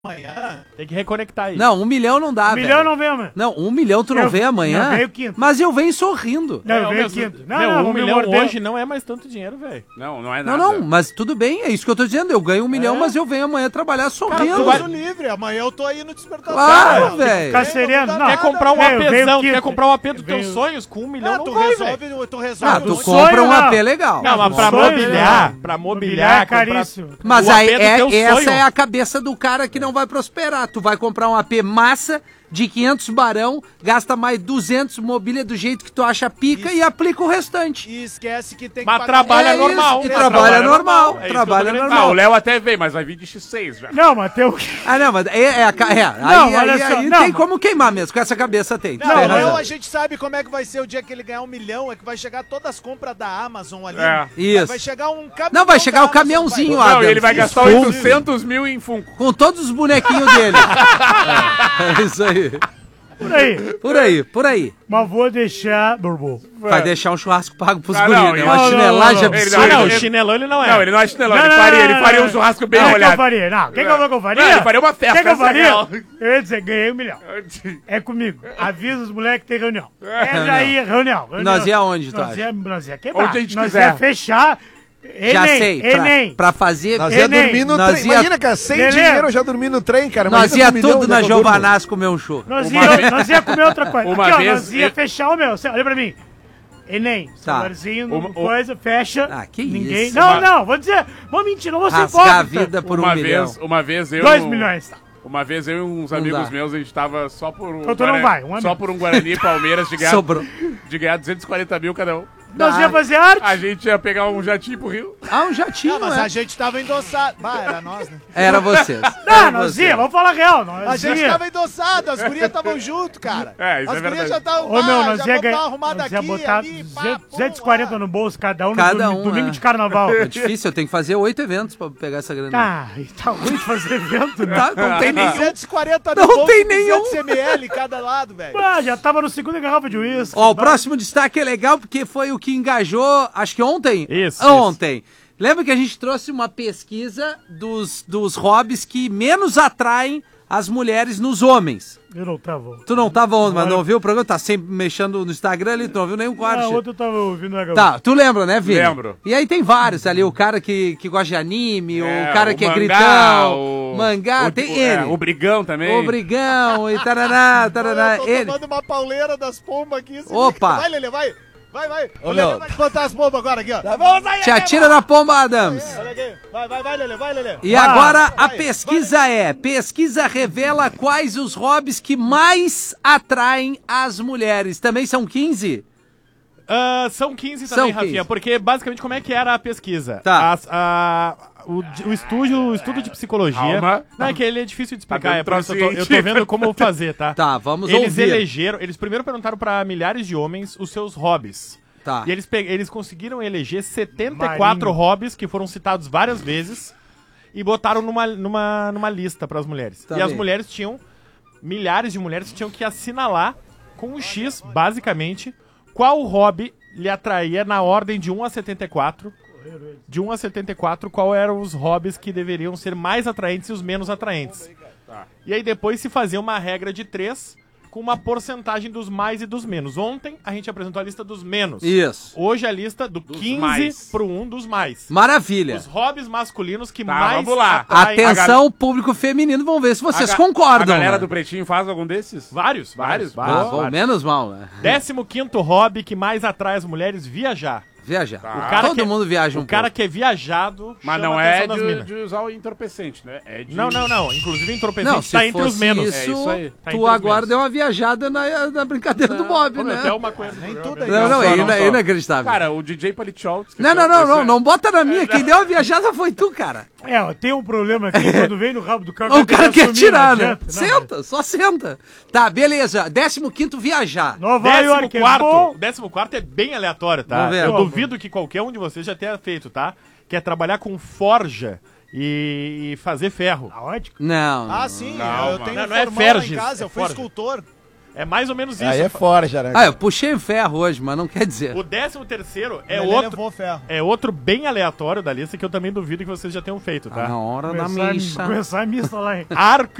amanhã. Tem que reconectar aí. Não, 1 milhão não dá, velho. 1 milhão não vem amanhã. Não, 1 milhão tu não vem amanhã? Não, veio quinto. Mas eu venho sorrindo. Não, eu venho mas, quinto. Meu, Não, 1 milhão hoje não é mais tanto dinheiro, velho. Não é Não, nada. não, mas tudo bem, é isso que eu tô dizendo. Eu ganho 1 milhão, mas eu venho amanhã trabalhar sorrindo. Deus o livre, amanhã eu tô aí no despertador. Claro, velho. Ficar sereno. Não, Quer comprar um veio APzão, quinto. quer comprar um AP dos Veio- teus sonhos com 1 milhão, não tu vai, resolve, velho. tu resolve. Ah, tu sonho, compra um não. AP legal. Não, mas pra sonho, mobiliar, não. pra Mobiliar mobiliar, é caríssimo. Mas o aí AP do teu essa sonho. é a cabeça do cara que não vai prosperar. Tu vai comprar um AP massa de 500 barão, gasta mais 200 mobília do jeito que tu acha pica e aplica o restante. E esquece que tem que Mas trabalha É normal. isso, e Mas trabalha normal, É isso que eu trabalha tô querendo normal. Ah, o Léo até vem, mas vai vir de X6 já. Não, mas tem o... Ah, não, mas Não, olha só, aí não, tem mas- como queimar mesmo, com essa cabeça tem. tu Não, tem não, razão. a gente sabe como é que vai ser o dia que ele ganhar 1 milhão, é que vai chegar todas as compras da Amazon ali. É. Isso. Vai chegar um caminhão. Não, vai chegar da o caminhãozinho, Amazon, ó. Não, Adams, e ele vai gastar Funko. 800 mil em Funko. Com todos os bonequinhos dele. É isso aí. Por aí. Por aí, por aí. Mas vou deixar... Burbu. Vai deixar um churrasco pago pros Ah, guris, não, né? não, Uma não, chinelagem não, não. absurda. Ah, não, o Ele- chinelão ele não é. Não, ele não é chinelão, Não, ele não, faria, não, ele faria não, um churrasco bem O que eu molhado. faria? Não, o que eu faria? Não, ele faria uma festa, O que eu essa é faria? real. Eu ia dizer, ganhei 1 milhão. É comigo. Avisa os moleques que tem reunião. É daí, reunião. Nós ia aonde, tu Nós acha? ia quebrar. Onde a gente nós quiser. ia fechar. Já Enem, sei, Enem. pra fazer... Nós ia Enem. dormir no Nós trem. ia- Imagina, cara, sem Lelê. dinheiro eu já dormi no trem, cara. Nós Imagina ia com 1 milhão, tudo onde na é que eu durmo? Giovanasco comer um churro. Nós ia comer outra coisa. Uma Aqui, ó, vez nós ia eu- fechar o meu. Olha pra mim. Enem, Tá. celularzinho, Uma- coisa, fecha. Ah, que ninguém... isso. Não, vou dizer. Vou mentir, não vou ser Rasgar a hipócrita. vida por 1 Uma milhão. vez eu... 2 milhões, tá. Uma vez eu e uns Não amigos dá. meus, a gente tava só por um... Então tu não vai, um amigo. Só por um Guarani e Palmeiras de ganhar, Sobrou. de ganhar 240 mil cada um. Nós ia fazer arte. A gente ia pegar um jatinho pro Rio. Ah, um jatinho, Mas é. a gente tava endossado. Bah, era nós, né? Era vocês. Não, Era nós vocês. ia, vamos falar real. A Nós gente ia. tava endossado, as gurias estavam junto, cara. É, isso as é gurias verdade. já estavam. Ô, meu, nós já ia vamos dar ganhar. arrumada Nós ia aqui, botar ali, pá, 200, pum, 240 lá. no bolso, cada um Cada no um, domingo é. de carnaval. É difícil, eu tenho que fazer 8 eventos pra pegar essa grana. Tá, e tá ruim de fazer evento, né? Tá, não tem nenhum. 240 Não no bolso, tem nenhum. 200 ml cada lado, velho. Ah, já tava no segunda garrafa de uísque. Ó, o próximo destaque é legal porque foi o que engajou, acho que ontem. Isso, Ontem. Lembra que a gente trouxe uma pesquisa dos hobbies que menos atraem as mulheres nos homens. Eu não tava. Tu não tava ontem, mas não viu o programa? Tá sempre mexendo no Instagram ali, tu não viu nenhum Ah, quadro. outro eu tava ouvindo a Tá, tu lembra, né, Vini? Lembro. E aí tem vários ali, o cara que gosta de anime, o cara o que é mangá, gritão, o- mangá, o- tem o- ele. o Brigão também. O brigão e taraná, taraná, Eu tô ele. tomando uma pauleira das pombas aqui. se Opa. liga. Vai, Lelê, vai. Vai. Ô, O Lelê meu. vai botar as bombas agora aqui, ó. Te atira na pomba, Adams. Olha aqui. Vai, Lelê. E agora a pesquisa pesquisa revela quais os hobbies que mais atraem as mulheres. Também são 15? São 15 São também, 15. Rafinha, porque basicamente como é que era a pesquisa? Tá. O estudo de psicologia. Calma. Não, é que ele é difícil de explicar, Tá é por isso dentro eu tô vendo como fazer, tá? Tá, vamos Eles ouvir. eles primeiro perguntaram pra milhares de homens os seus hobbies. Tá. E eles conseguiram eleger 74 Marinho. hobbies que foram citados várias vezes e botaram numa lista pras mulheres. Tá e as bem. mulheres milhares de mulheres tinham que assinalar com um X, basicamente, qual hobby lhe atraía na ordem de 1 a 74. De 1 a 74, qual eram os hobbies que deveriam ser mais atraentes e os menos atraentes. E aí depois se fazia uma regra de 3 com uma porcentagem dos mais e dos menos. Ontem a gente apresentou a lista dos menos. Isso. Hoje a lista do 15 mais. pro 1 dos mais. Maravilha. Os hobbies masculinos que Tá, mais vamos lá. atraem... Atenção, público feminino, vamos ver se vocês A concordam. galera né? do Pretinho faz algum desses? Vários. Ah, bom, menos mal, né? 15º hobby que mais atrai as mulheres, viajar. Viajar. O cara Todo que é- mundo viaja um O cara pouco. que é viajado Mas chama não a é atenção das minas. de usar o entorpecente, né? É de... Não. Inclusive entorpecente Não, se tá entre os fosse menos. isso, É isso aí. Tá entre tu os agora menos. deu uma viajada na brincadeira do Bob, Ô, meu, né? até uma coisa do Nem programa, tudo né? aí. Não, Não, é só. inacreditável. Cara, o DJ Palichol... Não bota na minha. Quem deu a viajada foi tu, cara. É, ó, tem um problema aqui, quando vem no rabo do carro... O cara quer assumir, tirar, não né? adianta, não, Senta, só senta. Tá, beleza. 15º, viajar. Nova York é bom. 14º é bem aleatório, tá? Vamos ver. Eu duvido que qualquer um de vocês já tenha feito, tá? Que é trabalhar com forja e fazer ferro. Aonde? Não. Ah, sim, Não, eu tenho Não, um não é formão lá em Ferges, casa, é eu fui Forges. escultor. É mais ou menos isso. Aí é fora, Jaranga. Ah, eu puxei o ferro hoje, mas não quer dizer. O 13º Ele outro, levou ferro. é outro bem aleatório da lista que eu também duvido que vocês já tenham feito, Tá tá? na hora da Começar missa. a missa lá, hein? Arco